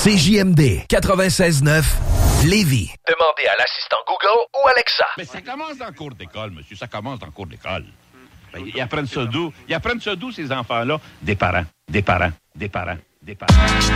CJMD 96.9 Lévis. Demandez à l'assistant Google ou Alexa. Mais ça commence dans le cours d'école, monsieur. Ça commence dans le cours d'école. Ben, ils apprennent ça d'où? Ils apprennent ça d'où, ces enfants-là? Des parents.